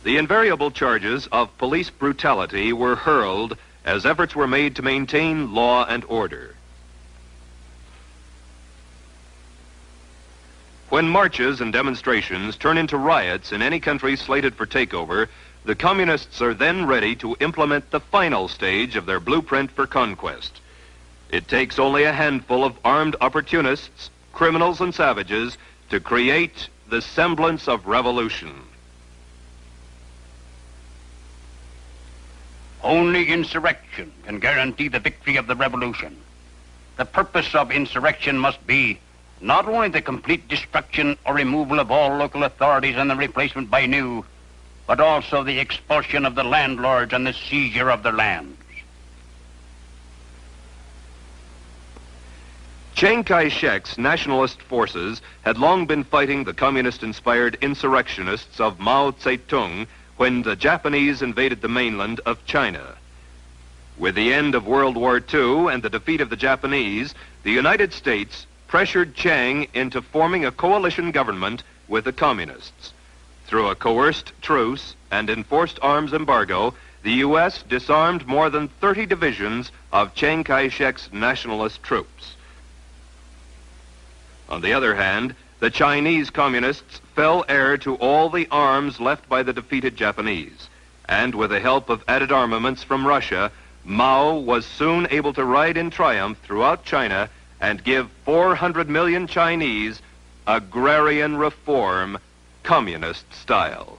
The invariable charges of police brutality were hurled as efforts were made to maintain law and order. When marches and demonstrations turn into riots in any country slated for takeover, the communists are then ready to implement the final stage of their blueprint for conquest. It takes only a handful of armed opportunists, criminals, and savages to create the semblance of revolution. Only insurrection can guarantee the victory of the revolution. The purpose of insurrection must be not only the complete destruction or removal of all local authorities and the replacement by new, but also the expulsion of the landlords and the seizure of their lands. Chiang Kai-shek's nationalist forces had long been fighting the communist-inspired insurrectionists of Mao Zedong when the Japanese invaded the mainland of China. With the end of World War II and the defeat of the Japanese, the United States pressured Chiang into forming a coalition government with the communists. Through a coerced truce and enforced arms embargo, the U.S. disarmed more than 30 divisions of Chiang Kai-shek's nationalist troops. On the other hand, the Chinese communists fell heir to all the arms left by the defeated Japanese, and with the help of added armaments from Russia, Mao was soon able to ride in triumph throughout China and give 400 million Chinese agrarian reform, communist style.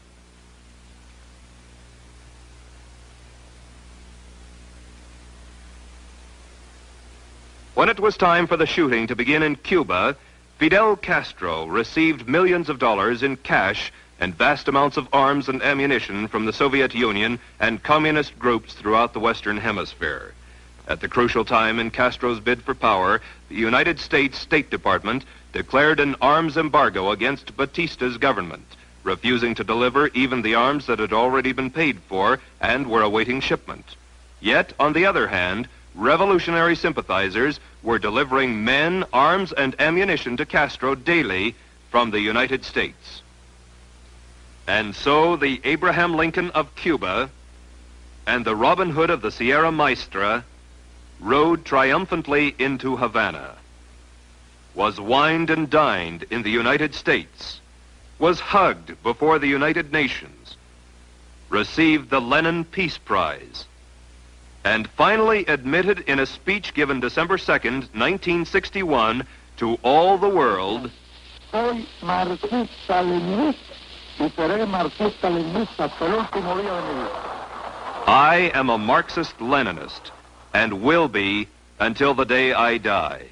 When it was time for the shooting to begin in Cuba, Fidel Castro received millions of dollars in cash and vast amounts of arms and ammunition from the Soviet Union and communist groups throughout the Western Hemisphere. At the crucial time in Castro's bid for power, the United States State Department declared an arms embargo against Batista's government, refusing to deliver even the arms that had already been paid for and were awaiting shipment. Yet, on the other hand, revolutionary sympathizers were delivering men, arms, and ammunition to Castro daily from the United States. And so the Abraham Lincoln of Cuba and the Robin Hood of the Sierra Maestra rode triumphantly into Havana, was wined and dined in the United States, was hugged before the United Nations, received the Lenin Peace Prize, and finally admitted in a speech given December 2nd, 1961, to all the world, Soy marxista-leninista y seré marxista-leninista hasta el último día de mi vida. I am a Marxist-Leninist and will be until the day I die.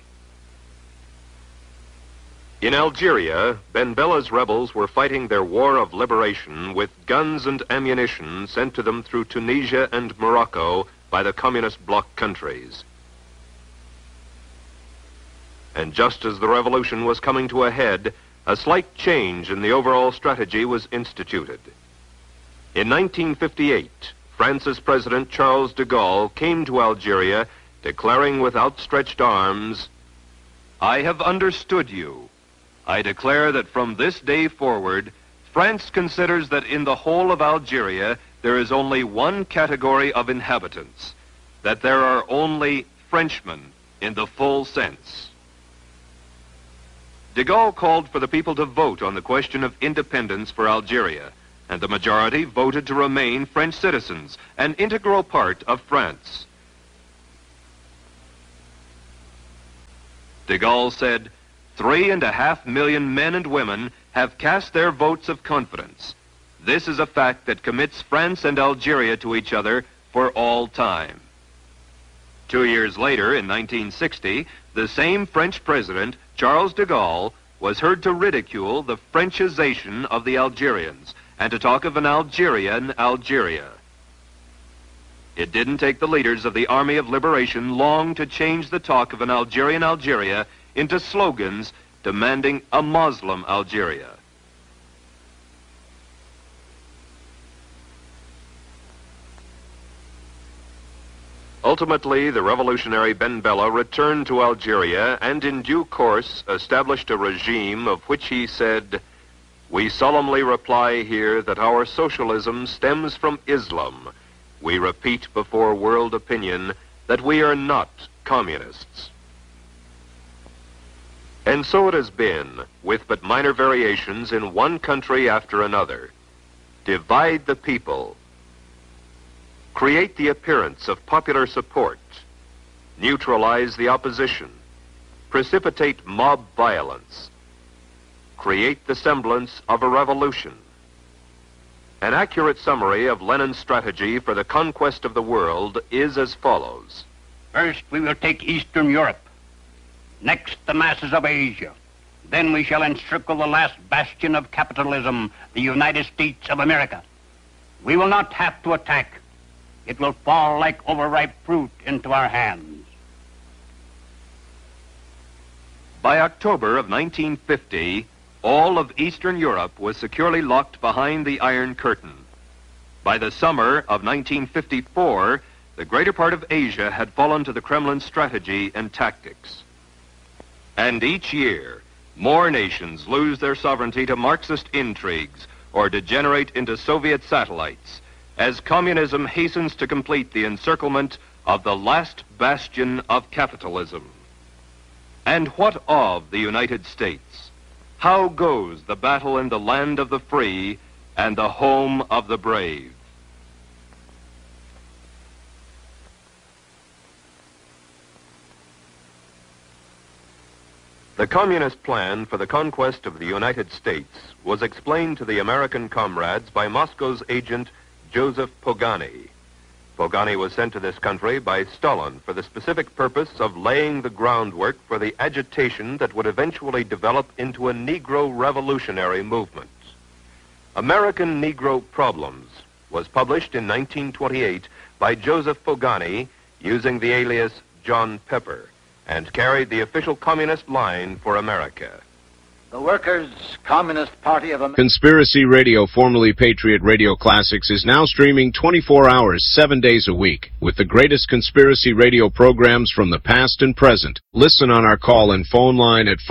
In Algeria, Ben Bella's rebels were fighting their war of liberation with guns and ammunition sent to them through Tunisia and Morocco by the communist bloc countries. And just as the revolution was coming to a head, a slight change in the overall strategy was instituted. In 1958, France's President Charles de Gaulle came to Algeria declaring with outstretched arms, "I have understood you. I declare that from this day forward, France considers that in the whole of Algeria there is only one category of inhabitants, that there are only Frenchmen in the full sense." De Gaulle called for the people to vote on the question of independence for Algeria, and the majority voted to remain French citizens, an integral part of France. De Gaulle said, 3.5 million men and women have cast their votes of confidence. This is a fact that commits France and Algeria to each other for all time. 2 years later, in 1960, the same French president, Charles de Gaulle, was heard to ridicule the Frenchization of the Algerians and to talk of an Algerian Algeria. It didn't take the leaders of the Army of Liberation long to change the talk of an Algerian Algeria into slogans demanding a Muslim Algeria. Ultimately, the revolutionary Ben Bella returned to Algeria and in due course established a regime of which he said, We solemnly reply here that our socialism stems from Islam. We repeat before world opinion that we are not communists. And so it has been, with but minor variations in one country after another. Divide the people. Create the appearance of popular support. Neutralize the opposition. Precipitate mob violence. Create the semblance of a revolution. An accurate summary of Lenin's strategy for the conquest of the world is as follows. First, we will take Eastern Europe. Next, the masses of Asia. Then we shall encircle the last bastion of capitalism, the United States of America. We will not have to attack. It will fall like overripe fruit into our hands. By October of 1950, all of Eastern Europe was securely locked behind the Iron Curtain. By the summer of 1954, the greater part of Asia had fallen to the Kremlin's strategy and tactics. And each year, more nations lose their sovereignty to Marxist intrigues or degenerate into Soviet satellites as communism hastens to complete the encirclement of the last bastion of capitalism. And what of the United States? How goes the battle in the land of the free and the home of the brave? The communist plan for the conquest of the United States was explained to the American comrades by Moscow's agent, Joseph Pogany. Pogany was sent to this country by Stalin for the specific purpose of laying the groundwork for the agitation that would eventually develop into a Negro revolutionary movement. American Negro Problems was published in 1928 by Joseph Pogany using the alias John Pepper, and carried the official communist line for America. The Workers' Communist Party of America. Conspiracy Radio, formerly Patriot Radio Classics, is now streaming 24 hours, 7 days a week, with the greatest conspiracy radio programs from the past and present. Listen on our call-in phone line at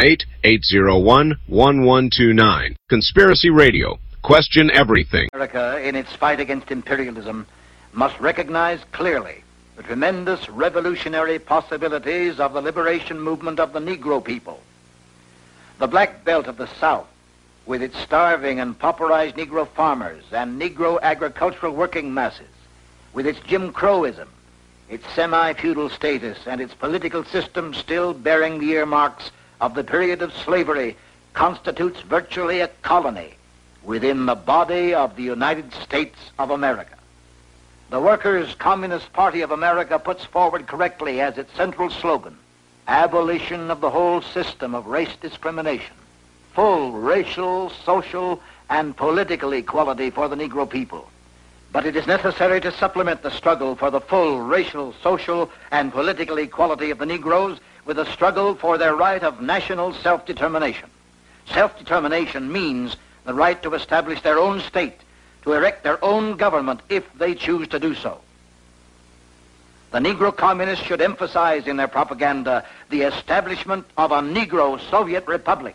518-801-1129. Conspiracy Radio. Question everything. America, in its fight against imperialism, must recognize clearly the tremendous revolutionary possibilities of the liberation movement of the Negro people. The Black Belt of the South, with its starving and pauperized Negro farmers and Negro agricultural working masses, with its Jim Crowism, its semi-feudal status, and its political system still bearing the earmarks of the period of slavery, constitutes virtually a colony within the body of the United States of America. The Workers' Communist Party of America puts forward correctly as its central slogan, abolition of the whole system of race discrimination, full racial, social, and political equality for the Negro people. But it is necessary to supplement the struggle for the full racial, social, and political equality of the Negroes with a struggle for their right of national self-determination. Self-determination means the right to establish their own state, to erect their own government if they choose to do so. The Negro communists should emphasize in their propaganda the establishment of a Negro Soviet Republic.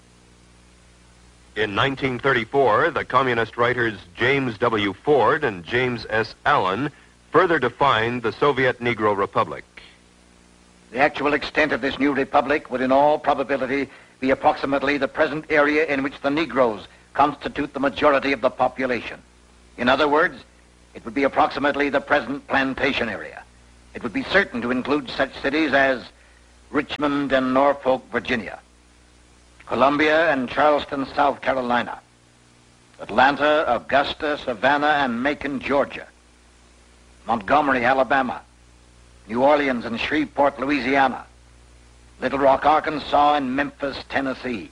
In 1934, the communist writers James W. Ford and James S. Allen further defined the Soviet Negro Republic. The actual extent of this new republic would in all probability be approximately the present area in which the Negroes constitute the majority of the population. In other words, it would be approximately the present plantation area. It would be certain to include such cities as Richmond and Norfolk, Virginia, Columbia and Charleston, South Carolina, Atlanta, Augusta, Savannah, and Macon, Georgia, Montgomery, Alabama, New Orleans and Shreveport, Louisiana, Little Rock, Arkansas, and Memphis, Tennessee.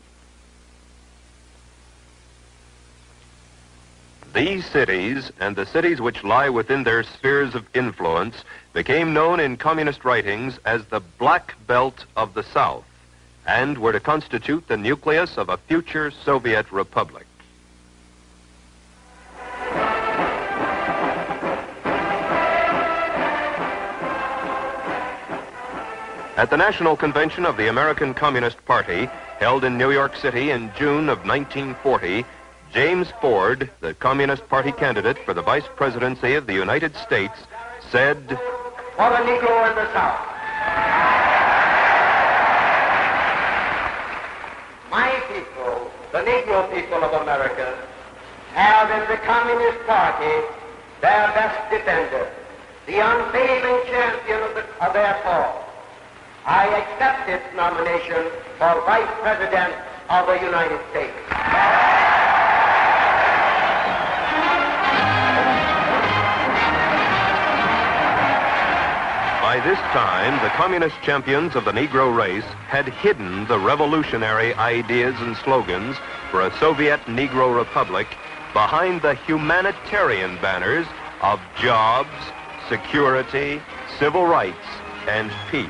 These cities, and the cities which lie within their spheres of influence, became known in communist writings as the Black Belt of the South, and were to constitute the nucleus of a future Soviet republic. At the National Convention of the American Communist Party, held in New York City in June of 1940, James Ford, the Communist Party candidate for the Vice Presidency of the United States, said, "For the Negro in the South, my people, the Negro people of America, have in the Communist Party their best defender, the unfailing champion of their cause. I accept its nomination for Vice President of the United States." By this time, the communist champions of the Negro race had hidden the revolutionary ideas and slogans for a Soviet Negro Republic behind the humanitarian banners of jobs, security, civil rights, and peace.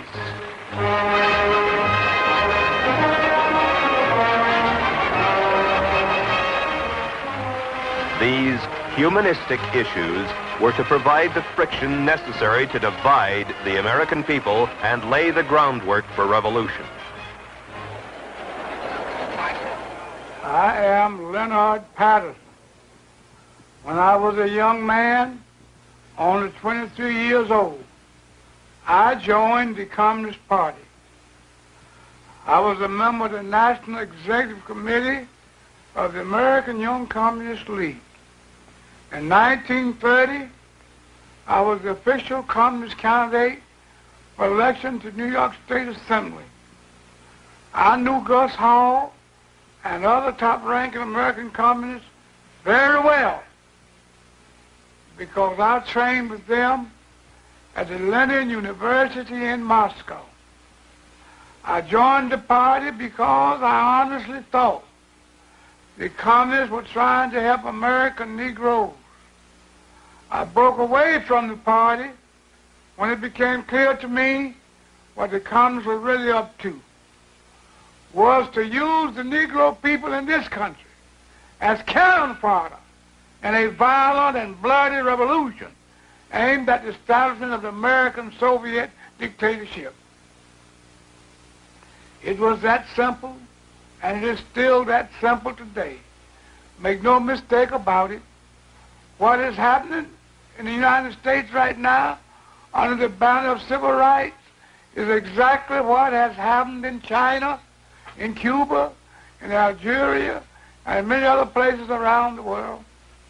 These humanistic issues were to provide the friction necessary to divide the American people and lay the groundwork for revolution. I am Leonard Patterson. When I was a young man, only 23 years old, I joined the Communist Party. I was a member of the National Executive Committee of the American Young Communist League. In 1930, I was the official communist candidate for election to New York State Assembly. I knew Gus Hall and other top-ranking American communists very well because I trained with them at the Lenin University in Moscow. I joined the party because I honestly thought the communists were trying to help American Negroes. I broke away from the party when it became clear to me what the communists were really up to was to use the Negro people in this country as cannon fodder in a violent and bloody revolution aimed at the establishment of the American Soviet dictatorship. It was that simple, and it is still that simple today. Make no mistake about it. What is happening in the United States right now under the banner of civil rights is exactly what has happened in China, in Cuba, in Algeria, and many other places around the world.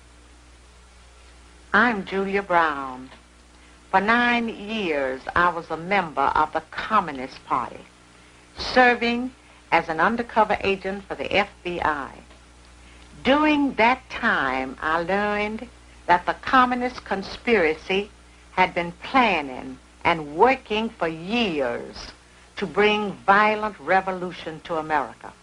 I'm Julia Brown. For 9 years, I was a member of the Communist Party, serving as an undercover agent for the FBI. During that time, I learned that the communist conspiracy had been planning and working for years to bring violent revolution to America.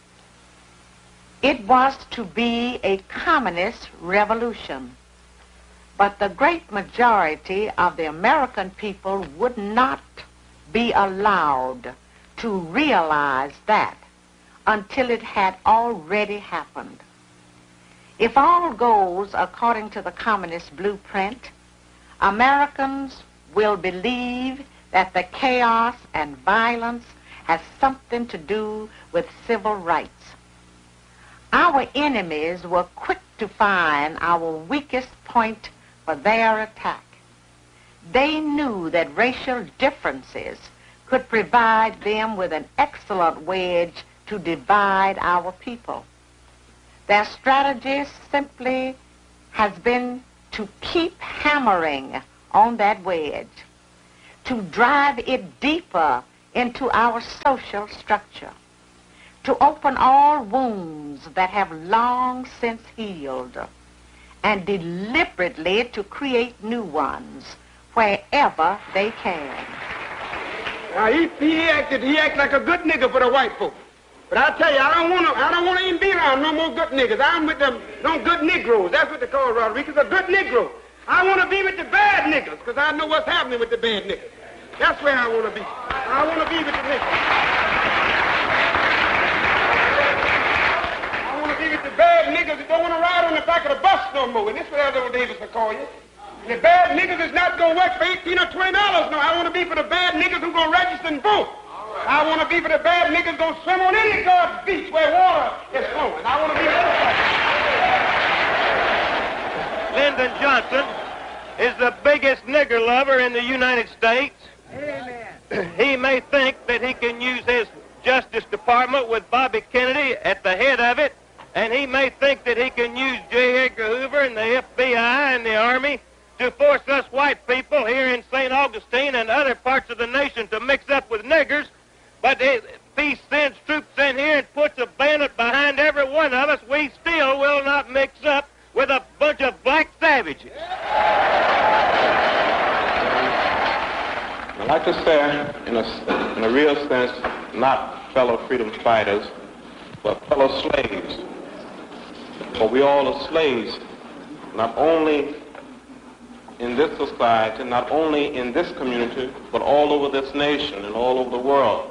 It was to be a communist revolution, but the great majority of the American people would not be allowed to realize that until it had already happened. If all goes according to the communist blueprint, Americans will believe that the chaos and violence has something to do with civil rights. Our enemies were quick to find our weakest point for their attack. They knew that racial differences could provide them with an excellent wedge to divide our people. Their strategy simply has been to keep hammering on that wedge, to drive it deeper into our social structure, to open all wounds that have long since healed, and deliberately to create new ones wherever they can. Now, he acted like a good nigga for the white folks. But I tell you, I don't want to even be around no more good niggas. I'm with them good Negroes. That's what they call Rodriguez, a good Negro. I want to be with the bad niggas, because I know what's happening with the bad niggas. That's where I want to be. I want to be with the niggas. I want to be with the bad niggas that don't want to ride on the back of the bus no more. And this is what Elder Davis will call you. And the bad niggas is not going to work for $18 or $20. No, I want to be for the bad niggas who going to register and vote. I want to be for the bad niggas gonna swim on any God's beach where water is flowing. I want to be Lyndon Johnson is the biggest nigger lover in the United States. Amen. He may think that he can use his Justice Department with Bobby Kennedy at the head of it, and he may think that he can use J. Edgar Hoover and the FBI and the Army to force us white people here in St. Augustine and other parts of the nation to mix up with niggers, but if he sends troops in here and puts a bayonet behind every one of us, we still will not mix up with a bunch of black savages. I'd like to say, in a real sense, not fellow freedom fighters, but fellow slaves. For we all are slaves, not only in this society, not only in this community, but all over this nation and all over the world.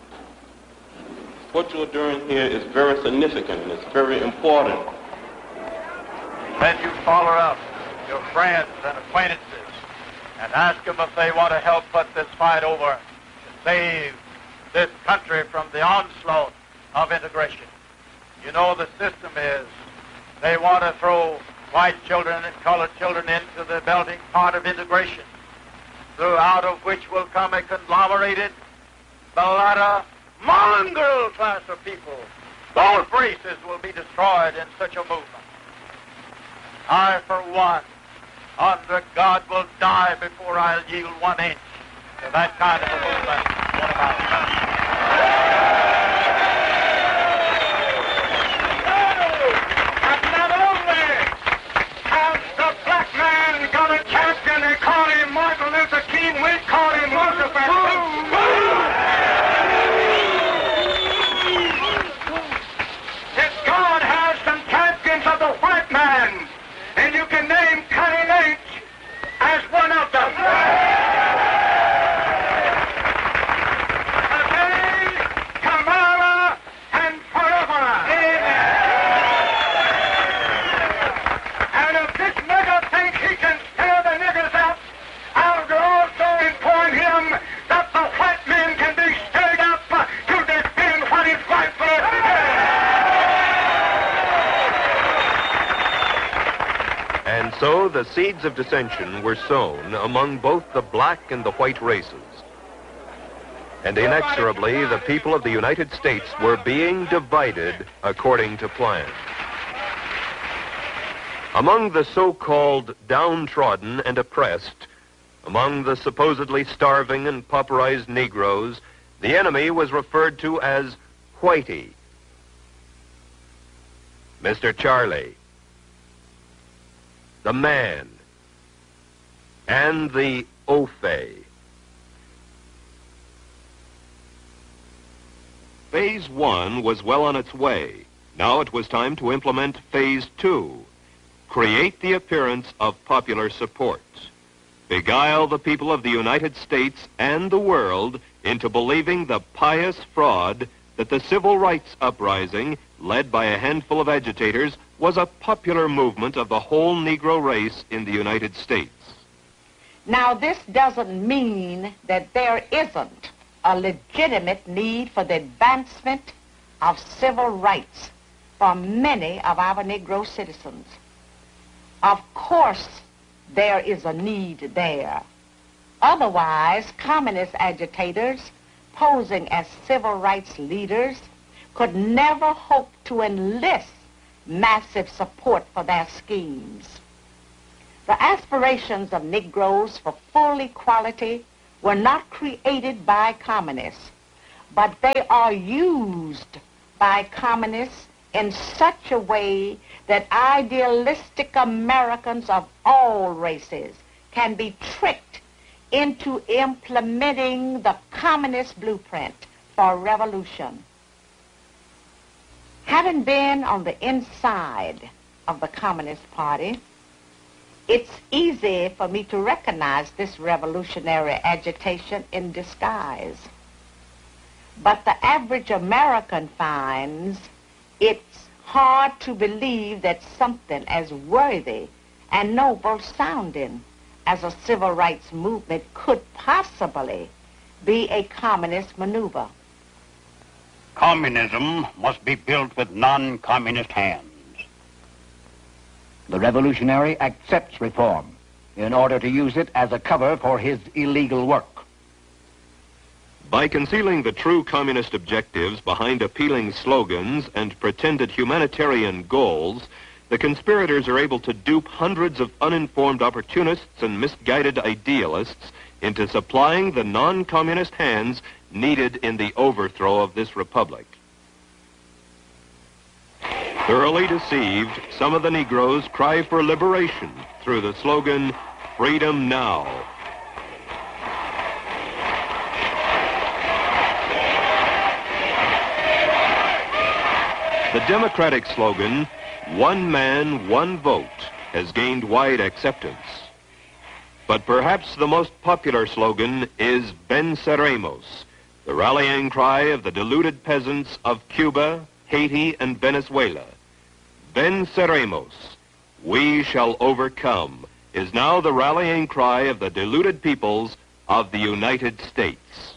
What you're doing here is very significant and it's very important. Then you follow up your friends and acquaintances and ask them if they want to help put this fight over to save this country from the onslaught of integration. You know the system is they want to throw white children and colored children into the melting pot of integration, throughout of which will come a conglomerated, mulatto, mongrel class of people. Both races will be destroyed in such a movement. I, for one, under God, will die before I'll yield 1 inch to that kind of a movement. What about that? But not only has the black man got a champion, they call him Martin Luther King, we call him Roosevelt. That God has some champions of the white man, and you can name Connie Lynch as one of them. Today, tomorrow, and forever. And if this nigger thinks he can stir the niggers up, I'll go also inform him that the white man can be stirred up to defend what is rightfully theirs. And so the seeds of dissension were sown among both the black and the white races. And inexorably, the people of the United States were being divided according to plan. Among the so-called downtrodden and oppressed, among the supposedly starving and pauperized Negroes, the enemy was referred to as Whitey, Mr. Charlie, the Man, and the Ophé. Phase 1 was well on its way. Now it was time to implement Phase 2. Create the appearance of popular support. Beguile the people of the United States and the world into believing the pious fraud that the civil rights uprising, led by a handful of agitators, was a popular movement of the whole Negro race in the United States. Now, this doesn't mean that there isn't a legitimate need for the advancement of civil rights for many of our Negro citizens. Of course, there is a need there. Otherwise, communist agitators posing as civil rights leaders could never hope to enlist massive support for their schemes. The aspirations of Negroes for full equality were not created by communists, but they are used by communists in such a way that idealistic Americans of all races can be tricked into implementing the communist blueprint for revolution. Having been on the inside of the Communist Party, it's easy for me to recognize this revolutionary agitation in disguise. But the average American finds it's hard to believe that something as worthy and noble sounding as a civil rights movement could possibly be a communist maneuver. Communism must be built with non-communist hands. The revolutionary accepts reform in order to use it as a cover for his illegal work. By concealing the true communist objectives behind appealing slogans and pretended humanitarian goals, the conspirators are able to dupe hundreds of uninformed opportunists and misguided idealists into supplying the non-communist hands needed in the overthrow of this republic. Thoroughly deceived, some of the Negroes cry for liberation through the slogan, "Freedom Now." The Democratic slogan, "One man, one vote," has gained wide acceptance. But perhaps the most popular slogan is "Venceremos," the rallying cry of the deluded peasants of Cuba, Haiti, and Venezuela. "Venceremos," we shall overcome, is now the rallying cry of the deluded peoples of the United States.